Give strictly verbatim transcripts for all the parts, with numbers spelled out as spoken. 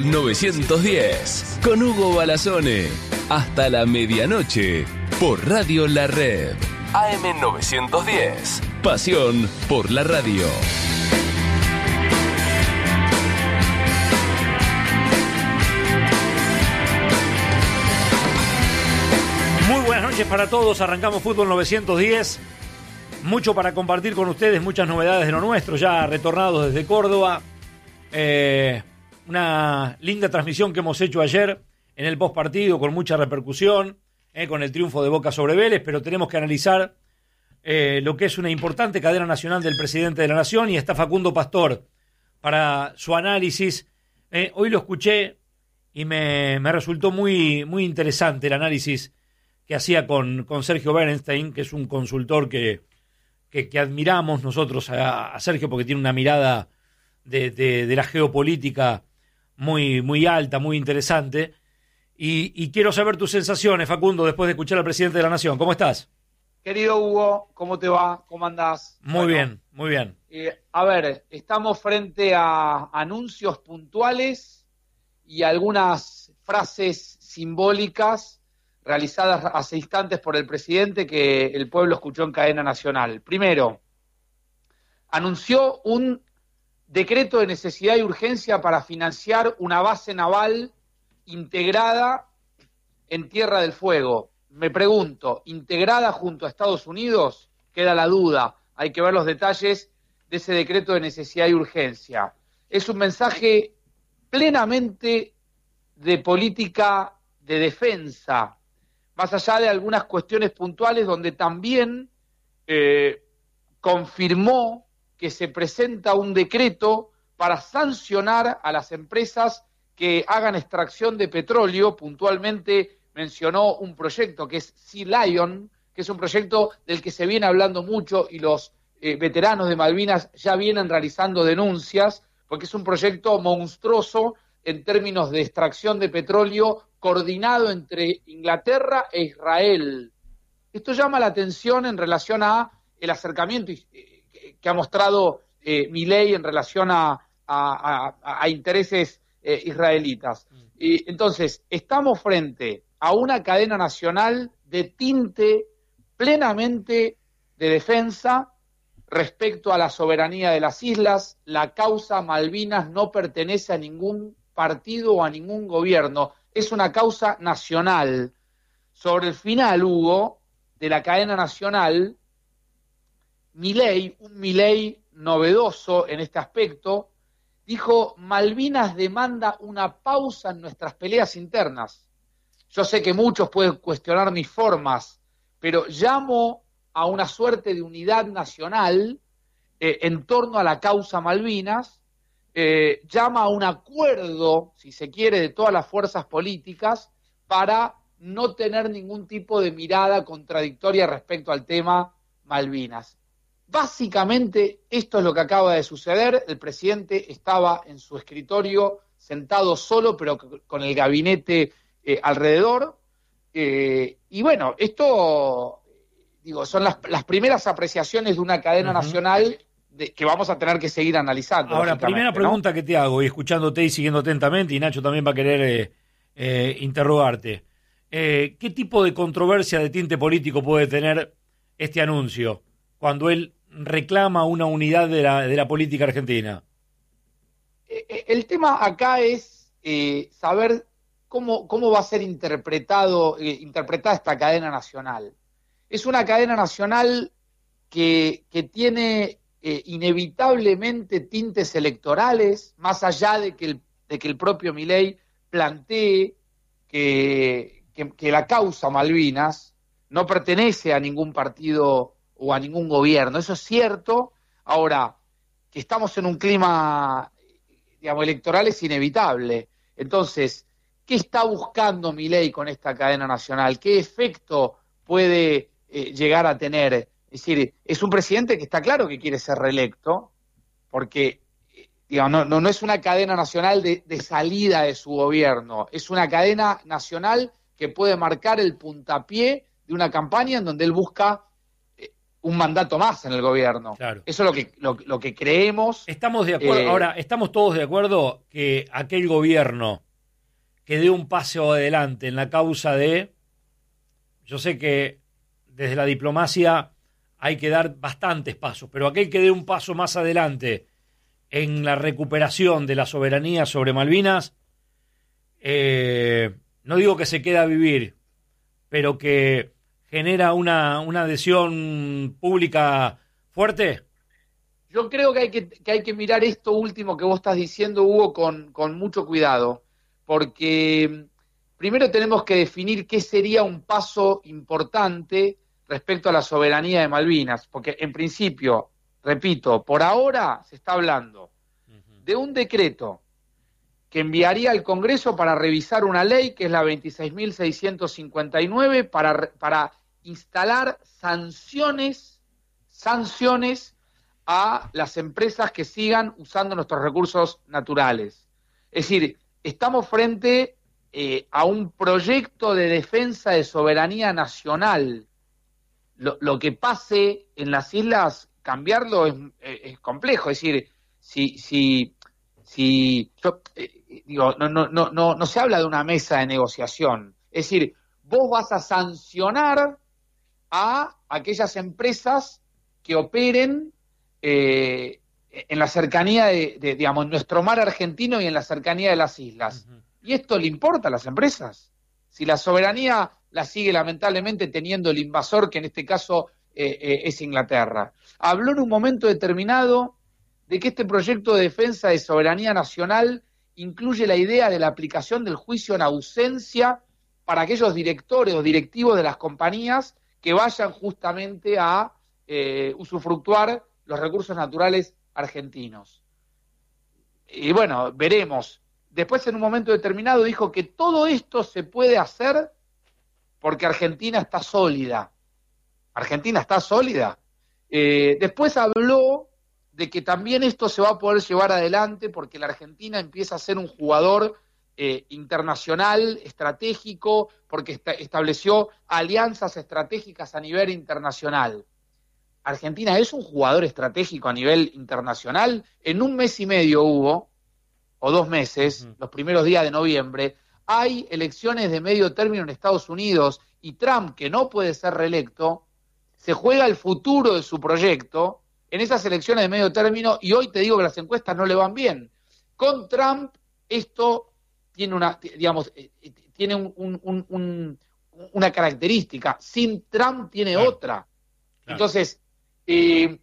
novecientos diez con Hugo Balazone. Hasta la medianoche por Radio La Red. A M novecientos diez. Pasión por la radio. Muy buenas noches para todos. Arrancamos Fútbol novecientos diez. Mucho para compartir con ustedes, muchas novedades de lo nuestro, ya retornados desde Córdoba. Eh, una linda transmisión que hemos hecho ayer en el postpartido con mucha repercusión, eh, con el triunfo de Boca sobre Vélez, pero tenemos que analizar eh, lo que es una importante cadena nacional del presidente de la Nación, y está Facundo Pastor para su análisis. Eh, hoy lo escuché y me, me resultó muy, muy interesante el análisis que hacía con, con Sergio Bernstein, que es un consultor que, que, que admiramos nosotros a, a Sergio porque tiene una mirada de, de, de la geopolítica muy, muy alta, muy interesante. Y, y quiero saber tus sensaciones, Facundo, después de escuchar al presidente de la Nación. ¿Cómo estás? Querido Hugo, ¿cómo te va? ¿Cómo andás? Muy Bueno, bien, muy bien. Eh, a ver, estamos frente a anuncios puntuales y algunas frases simbólicas realizadas hace instantes por el presidente que el pueblo escuchó en cadena nacional. Primero, anunció un decreto de necesidad y urgencia para financiar una base naval integrada en Tierra del Fuego. Me pregunto, ¿integrada junto a Estados Unidos? Queda la duda. Hay que ver los detalles de ese decreto de necesidad y urgencia. Es un mensaje plenamente de política de defensa, más allá de algunas cuestiones puntuales donde también eh, confirmó que se presenta un decreto para sancionar a las empresas que hagan extracción de petróleo. Puntualmente mencionó un proyecto que es Sea Lion, que es un proyecto del que se viene hablando mucho y los eh, veteranos de Malvinas ya vienen realizando denuncias, porque es un proyecto monstruoso en términos de extracción de petróleo coordinado entre Inglaterra e Israel. Esto llama la atención en relación a el acercamiento que ha mostrado eh, Milei en relación a, a, a, a intereses eh, israelitas. Y entonces, estamos frente a una cadena nacional de tinte plenamente de defensa respecto a la soberanía de las islas. La causa Malvinas no pertenece a ningún partido o a ningún gobierno, es una causa nacional. Sobre el final, Hugo, de la cadena nacional, Milei, un Milei novedoso en este aspecto, dijo: Malvinas demanda una pausa en nuestras peleas internas. Yo sé que muchos pueden cuestionar mis formas, pero llamo a una suerte de unidad nacional eh, en torno a la causa Malvinas, eh, llama a un acuerdo, si se quiere, de todas las fuerzas políticas para no tener ningún tipo de mirada contradictoria respecto al tema Malvinas. Básicamente esto es lo que acaba de suceder. El presidente estaba en su escritorio sentado solo, pero con el gabinete eh, alrededor. Eh, y bueno, esto, digo, son las, las primeras apreciaciones de una cadena uh-huh. nacional de, que vamos a tener que seguir analizando. Ahora, primera pregunta, ¿no?, que te hago, y escuchándote y siguiendo atentamente, y Nacho también va a querer eh, eh, interrogarte. Eh, ¿Qué tipo de controversia de tinte político puede tener este anuncio cuando él reclama una unidad de la, de la política argentina? El tema acá es eh, saber cómo, cómo va a ser interpretado, eh, interpretada esta cadena nacional. Es una cadena nacional que, que tiene eh, inevitablemente tintes electorales, más allá de que el, de que el propio Milei plantee que, que, que la causa Malvinas no pertenece a ningún partido o a ningún gobierno. Eso es cierto. Ahora, que estamos en un clima, digamos, electoral es inevitable. Entonces, ¿qué está buscando Milei con esta cadena nacional? ¿Qué efecto puede eh, llegar a tener? Es decir, es un presidente que está claro que quiere ser reelecto, porque digamos, no, no, no es una cadena nacional de, de salida de su gobierno, es una cadena nacional que puede marcar el puntapié de una campaña en donde él busca un mandato más en el gobierno. Claro. Eso es lo que, lo, lo que creemos. Estamos de acuerdo, eh, ahora, estamos todos de acuerdo que aquel gobierno que dé un paso adelante en la causa de, yo sé que desde la diplomacia hay que dar bastantes pasos, pero aquel que dé un paso más adelante en la recuperación de la soberanía sobre Malvinas, eh, no digo que se queda a vivir, pero que genera una, una adhesión pública fuerte. Yo creo que hay que, que hay que mirar esto último que vos estás diciendo, Hugo, con, con mucho cuidado, porque primero tenemos que definir qué sería un paso importante respecto a la soberanía de Malvinas, porque en principio, repito, por ahora se está hablando de un decreto que enviaría al Congreso para revisar una ley, que es la veintiséis mil seiscientos cincuenta y nueve, para, para instalar sanciones, sanciones a las empresas que sigan usando nuestros recursos naturales. Es decir, estamos frente eh, a un proyecto de defensa de soberanía nacional. Lo, lo que pase en las islas, cambiarlo es, es complejo. Es decir, si, si, si yo, eh, digo, no, no, no, no, no se habla de una mesa de negociación. Es decir, vos vas a sancionar a aquellas empresas que operen eh, en la cercanía de, de, digamos, nuestro mar argentino y en la cercanía de las islas. Uh-huh. ¿Y esto le importa a las empresas? Si la soberanía la sigue lamentablemente teniendo el invasor, que en este caso eh, eh, es Inglaterra. Habló en un momento determinado de que este proyecto de defensa de soberanía nacional incluye la idea de la aplicación del juicio en ausencia para aquellos directores o directivos de las compañías que vayan justamente a eh, usufructuar los recursos naturales argentinos. Y bueno, veremos. Después, en un momento determinado, dijo que todo esto se puede hacer porque Argentina está sólida. Argentina está sólida. Eh, después habló de que también esto se va a poder llevar adelante porque la Argentina empieza a ser un jugador eh, internacional, estratégico, porque est- estableció alianzas estratégicas a nivel internacional. Argentina es un jugador estratégico a nivel internacional. En un mes y medio hubo, o dos meses, uh-huh. los primeros días de noviembre, hay elecciones de medio término en Estados Unidos y Trump, que no puede ser reelecto, se juega el futuro de su proyecto en esas elecciones de medio término, y hoy te digo que las encuestas no le van bien. Con Trump esto tiene una, digamos, tiene un, un, un, una característica, sin Trump tiene claro. otra. Claro. Entonces, eh,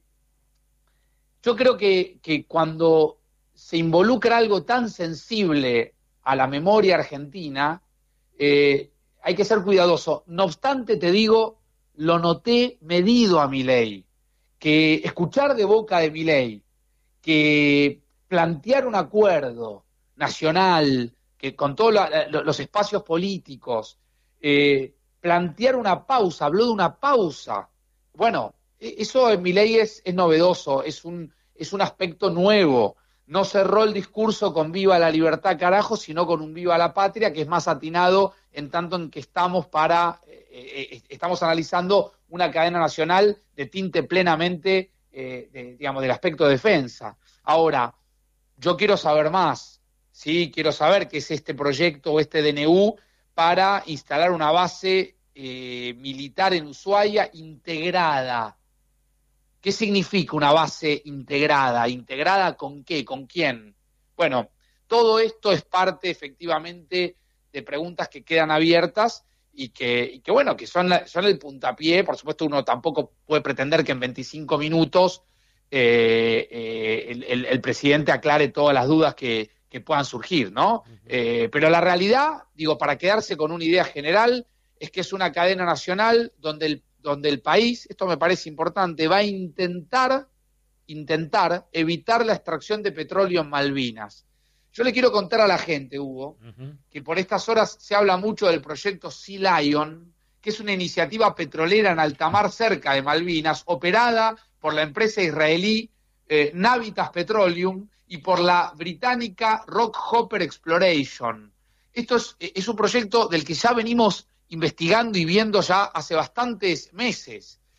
yo creo que, que cuando se involucra algo tan sensible a la memoria argentina, eh, hay que ser cuidadoso. No obstante, te digo, lo noté medido a Milei, que escuchar de boca de Milei que plantear un acuerdo nacional, que con todos los espacios políticos, eh, plantear una pausa, habló de una pausa. Bueno, eso en Milei es, es novedoso, es un, es un aspecto nuevo. No cerró el discurso con viva la libertad carajo, sino con un viva la patria, que es más atinado en tanto en que estamos para eh, eh, estamos analizando una cadena nacional de tinte plenamente eh, de, digamos, del aspecto de defensa. Ahora, yo quiero saber más, ¿sí? Quiero saber qué es este proyecto o este D N U para instalar una base eh, militar en Ushuaia integrada. ¿Qué significa una base integrada? ¿Integrada con qué? ¿Con quién? Bueno, todo esto es parte efectivamente de preguntas que quedan abiertas y que, y que bueno, que son, la, son el puntapié. Por supuesto, uno tampoco puede pretender que en veinticinco minutos eh, eh, el, el, el presidente aclare todas las dudas que, que puedan surgir, ¿no? Uh-huh. Eh, pero la realidad, digo, para quedarse con una idea general, es que es una cadena nacional donde el donde el país, esto me parece importante, va a intentar, intentar evitar la extracción de petróleo en Malvinas. Yo le quiero contar a la gente, Hugo, uh-huh. que por estas horas se habla mucho del proyecto Sea Lion, que es una iniciativa petrolera en alta mar cerca de Malvinas, operada por la empresa israelí eh, Navitas Petroleum y por la británica Rockhopper Exploration. Esto es, es un proyecto del que ya venimos investigando y viendo ya hace bastantes meses.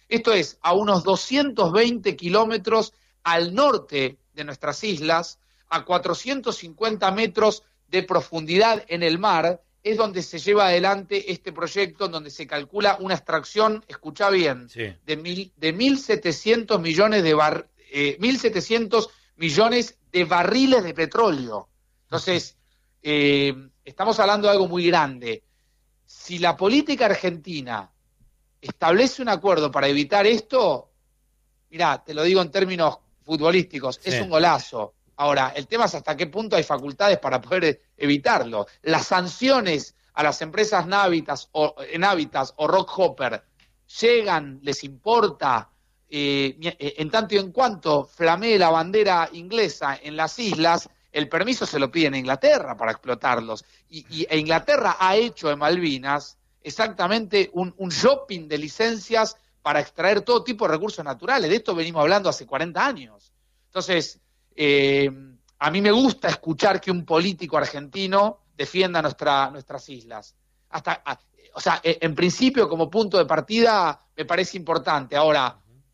Esto es a unos doscientos veinte kilómetros al norte de nuestras islas, a cuatrocientos cincuenta metros de profundidad en el mar, es donde se lleva adelante este proyecto, donde se calcula una extracción, escucha bien, sí. de, mil, de mil setecientos millones de bar, eh, mil setecientos millones de barriles de petróleo. Entonces, eh, estamos hablando de algo muy grande. Si la política argentina establece un acuerdo para evitar esto, mirá, te lo digo en términos futbolísticos, sí. es un golazo. Ahora, el tema es hasta qué punto hay facultades para poder evitarlo. Las sanciones a las empresas Navitas o, Navitas o Rockhopper llegan, les importa, eh, en tanto y en cuanto flamee la bandera inglesa en las islas, el permiso se lo piden a Inglaterra para explotarlos. Y, y e Inglaterra ha hecho en Malvinas exactamente un, un shopping de licencias para extraer todo tipo de recursos naturales. De esto venimos hablando hace cuarenta años. Entonces, eh, a mí me gusta escuchar que un político argentino defienda nuestra, nuestras islas. Hasta, a, o sea, en principio, como punto de partida, me parece importante. Ahora,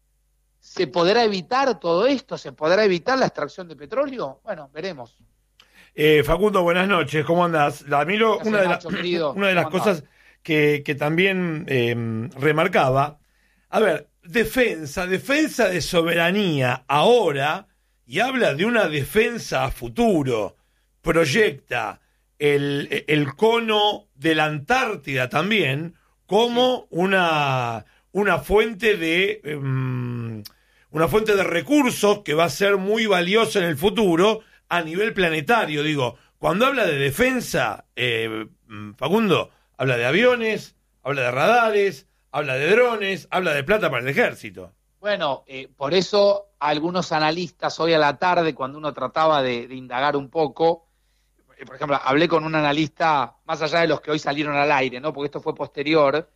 ¿se podrá evitar todo esto? ¿Se podrá evitar la extracción de petróleo? Bueno, veremos. Eh, Facundo, buenas noches. ¿Cómo andás? Damiro, una de, Nacho, la, querido, una de las cosas que, que también eh, remarcaba, a ver, defensa, defensa de soberanía ahora, y habla de una defensa a futuro, proyecta el, el cono de la Antártida también como sí. una, una fuente de um, una fuente de recursos que va a ser muy valiosa en el futuro a nivel planetario. Digo, cuando habla de defensa, eh, Facundo, habla de aviones, habla de radares, habla de drones, habla de plata para el ejército. Bueno, eh, por eso algunos analistas hoy a la tarde, cuando uno trataba de, de indagar un poco, eh, por ejemplo, hablé con un analista, más allá de los que hoy salieron al aire, ¿no? Porque esto fue posterior,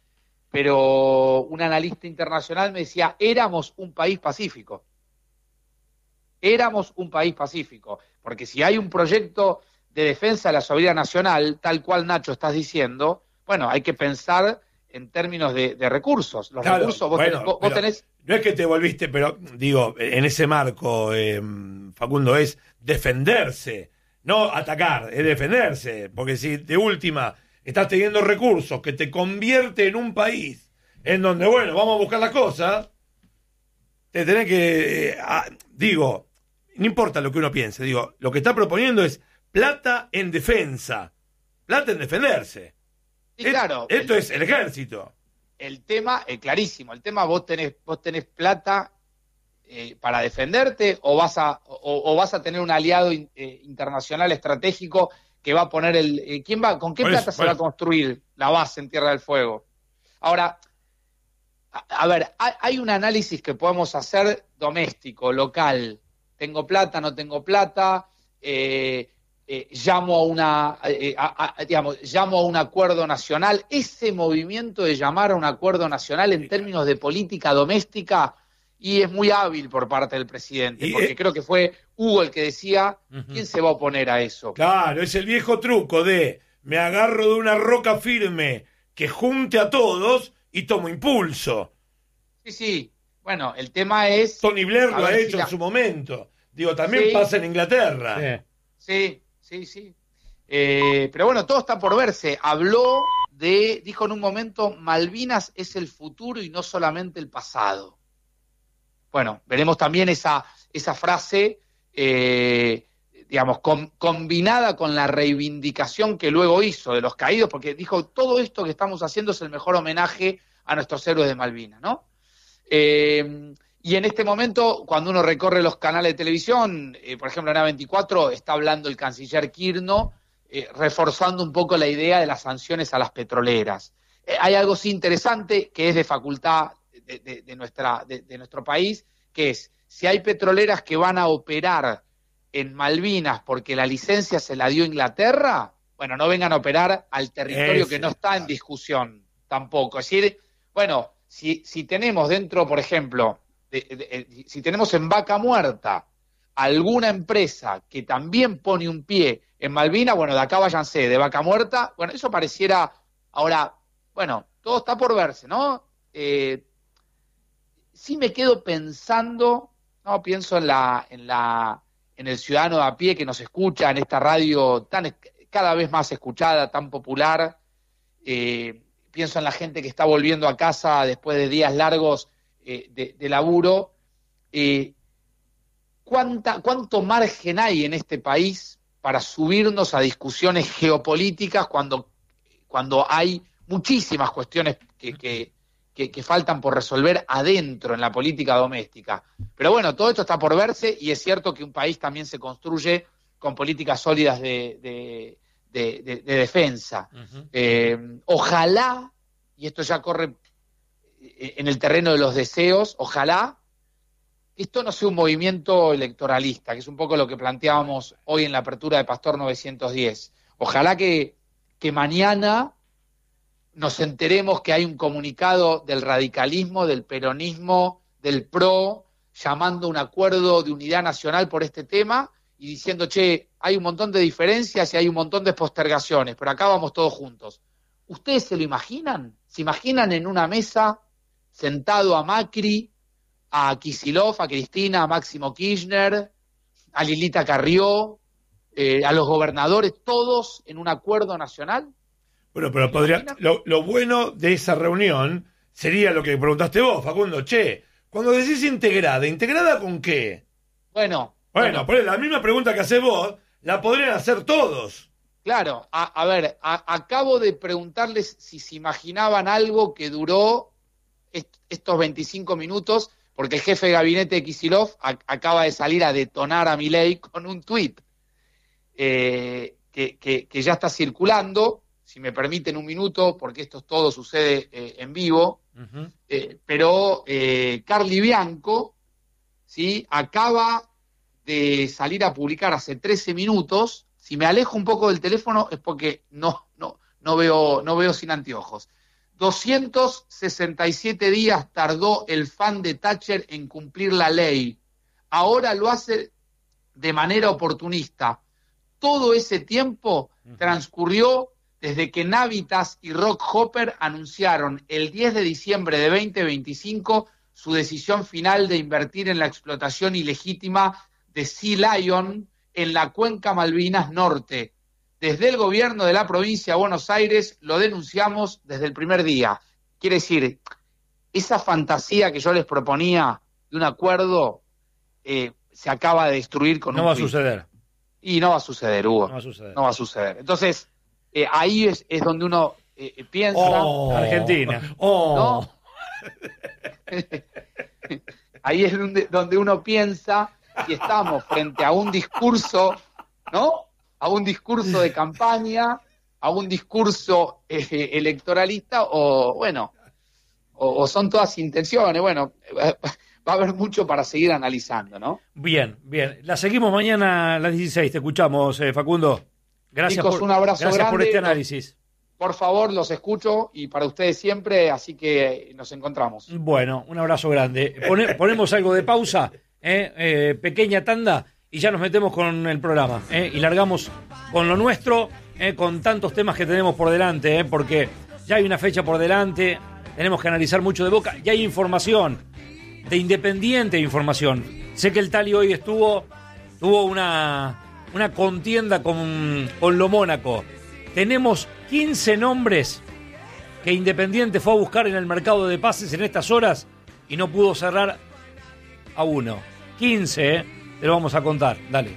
pero un analista internacional me decía, éramos un país pacífico. Éramos un país pacífico, porque si hay un proyecto de defensa de la soberanía nacional, tal cual, Nacho, estás diciendo, bueno, hay que pensar en términos de, de recursos. Los claro, recursos, vos, bueno, tenés, vos, vos tenés... No es que te volviste, pero digo, en ese marco, eh, Facundo, es defenderse, no atacar, es defenderse, porque si de última estás teniendo recursos que te convierte en un país en donde, bueno, vamos a buscar las cosas, te tenés que, eh, ah, digo, no importa lo que uno piense, digo, lo que está proponiendo es plata en defensa, plata en defenderse. Sí, claro. Esto el, es el ejército. El tema, eh, clarísimo, el tema vos tenés, vos tenés plata eh, para defenderte o vas a o, o vas a tener un aliado in, eh, internacional estratégico que va a poner el... Eh, ¿quién va, ¿Con qué por plata eso, se va a construir la base en Tierra del Fuego? Ahora, a, a ver, hay, hay un análisis que podemos hacer doméstico, local. Tengo plata, no tengo plata, eh, eh, llamo a una, eh, a, a, digamos, llamo a un acuerdo nacional. Ese movimiento de llamar a un acuerdo nacional en términos de política doméstica, y es muy hábil por parte del presidente, y, porque eh, creo que fue Hugo el que decía, uh-huh. ¿quién se va a oponer a eso? Claro, es el viejo truco de me agarro de una roca firme que junte a todos y tomo impulso. Sí, sí. Bueno, el tema es... Tony Blair lo ha hecho si la... en su momento. Digo, también sí. pasa en Inglaterra. Sí, sí, sí. sí. Eh, pero bueno, todo está por verse. Habló de, dijo en un momento, Malvinas es el futuro y no solamente el pasado. Bueno, veremos también esa, esa frase, eh, digamos, com, combinada con la reivindicación que luego hizo de los caídos, porque dijo, todo esto que estamos haciendo es el mejor homenaje a nuestros héroes de Malvinas, ¿no? Eh, y en este momento, cuando uno recorre los canales de televisión, eh, por ejemplo en A veinticuatro, está hablando el canciller Kirno, eh, reforzando un poco la idea de las sanciones a las petroleras. Eh, hay algo sí interesante que es de facultad de, de, de, nuestra, de, de nuestro país, que es, si hay petroleras que van a operar en Malvinas porque la licencia se la dio Inglaterra, bueno, no vengan a operar al territorio Ese, que no está en discusión tampoco. Es decir, bueno, si, si tenemos dentro, por ejemplo, de, de, de, si tenemos en Vaca Muerta alguna empresa que también pone un pie en Malvinas, bueno, de acá váyanse, de Vaca Muerta, bueno, eso pareciera, ahora, bueno, todo está por verse, ¿no? Eh, sí me quedo pensando, no, pienso en la, en la, en el ciudadano de a pie que nos escucha en esta radio tan cada vez más escuchada, tan popular. Eh, pienso en la gente que está volviendo a casa después de días largos eh, de, de laburo. Eh, ¿cuánta, ¿Cuánto margen hay en este país para subirnos a discusiones geopolíticas cuando, cuando hay muchísimas cuestiones que, que, que, que faltan por resolver adentro en la política doméstica? Pero bueno, todo esto está por verse, y es cierto que un país también se construye con políticas sólidas de, de, de, de, de defensa. Uh-huh. Eh, ojalá, y esto ya corre en el terreno de los deseos, ojalá que esto no sea un movimiento electoralista, que es un poco lo que planteábamos hoy en la apertura de Pastor novecientos diez. Ojalá que, que mañana nos enteremos que hay un comunicado del radicalismo, del peronismo, del P R O, llamando a un acuerdo de unidad nacional por este tema y diciendo, che, hay un montón de diferencias y hay un montón de postergaciones, pero acá vamos todos juntos. ¿Ustedes se lo imaginan? ¿Se imaginan en una mesa sentado a Macri, a Kicillof, a Cristina, a Máximo Kirchner, a Lilita Carrió, eh, a los gobernadores, todos en un acuerdo nacional? Bueno, pero podría, lo, lo bueno de esa reunión sería lo que preguntaste vos, Facundo. Che, cuando decís integrada, ¿integrada con qué? Bueno... Bueno, bueno, la misma pregunta que haces vos, la podrían hacer todos. Claro, a, a ver, a, acabo de preguntarles si se imaginaban algo que duró est, estos veinticinco minutos, porque el jefe de gabinete de Kicillof a, acaba de salir a detonar a Milei con un tuit eh, que, que, que ya está circulando, si me permiten un minuto, porque esto todo sucede eh, en vivo, uh-huh. eh, pero eh, Carly Bianco, ¿sí?, acaba de salir a publicar hace trece minutos. Si me alejo un poco del teléfono es porque no, no, no veo, no veo sin anteojos. doscientos sesenta y siete días tardó el fan de Thatcher en cumplir la ley. Ahora lo hace de manera oportunista. Todo ese tiempo transcurrió desde que Navitas y Rock Hopper anunciaron el diez de diciembre de veinte veinticinco su decisión final de invertir en la explotación ilegítima de Sea Lion en la cuenca Malvinas Norte. Desde el gobierno de la provincia de Buenos Aires lo denunciamos desde el primer día. Quiere decir, esa fantasía que yo les proponía de un acuerdo eh, se acaba de destruir con no un va tweet. a suceder. Y no va a suceder, Hugo. No va a suceder. No va a suceder. Entonces, eh, ahí es, es donde uno eh, piensa... Oh, Argentina. Oh. ¿No? Ahí es donde, donde uno piensa si estamos frente a un discurso, ¿no?, a un discurso de campaña, a un discurso eh, electoralista, o bueno, o, o son todas intenciones. Bueno, va a haber mucho para seguir analizando, ¿no? Bien, bien. La seguimos mañana a las dieciséis. Te escuchamos, eh, Facundo. Gracias, Chicos, por, un abrazo gracias grande. por este análisis. Por favor, los escucho y para ustedes siempre, así que nos encontramos. Bueno, un abrazo grande. Pone, ponemos algo de pausa, eh, eh, pequeña tanda, y ya nos metemos con el programa, eh, y largamos con lo nuestro, eh, con tantos temas que tenemos por delante, eh, porque ya hay una fecha por delante, tenemos que analizar mucho de Boca, y hay información, de Independiente información. Sé que el Tali hoy estuvo, tuvo una, una contienda con, con lo Mónaco. Tenemos quince nombres que Independiente fue a buscar en el mercado de pases en estas horas y no pudo cerrar a uno. quince, ¿eh? Te lo vamos a contar. Dale.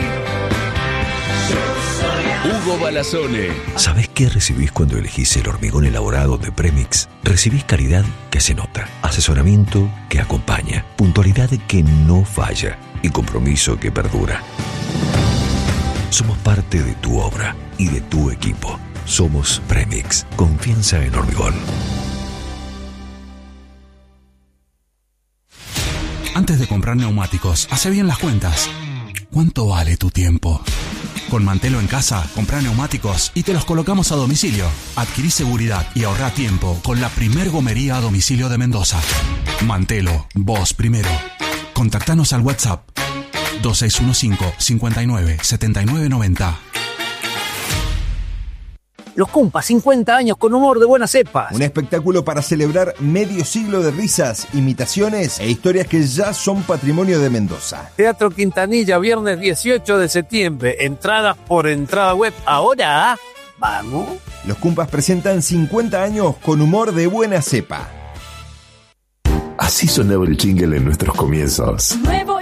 Hugo Balazone. ¿Sabés qué recibís cuando elegís el hormigón elaborado de Premix? Recibís calidad que se nota, asesoramiento que acompaña, puntualidad que no falla y compromiso que perdura. Somos parte de tu obra y de tu equipo. Somos Premix. Confianza en hormigón. Antes de comprar neumáticos, hace bien las cuentas. ¿Cuánto vale tu tiempo? Con Mantelo en casa, comprá neumáticos y te los colocamos a domicilio. Adquirí seguridad y ahorrá tiempo con la primer gomería a domicilio de Mendoza. Mantelo, vos primero. Contactanos al WhatsApp dos seis uno cinco, cinco nueve, siete nueve nueve cero. Los Cumpas, cincuenta años con humor de buenas cepas. Un espectáculo para celebrar medio siglo de risas, imitaciones e historias que ya son patrimonio de Mendoza. Teatro Quintanilla, viernes dieciocho de septiembre. Entradas por entrada web. Ahora, ¿vamos? Los Cumpas presentan cincuenta años con humor de buena cepa. Así sonaba el jingle en nuestros comienzos. Nuevo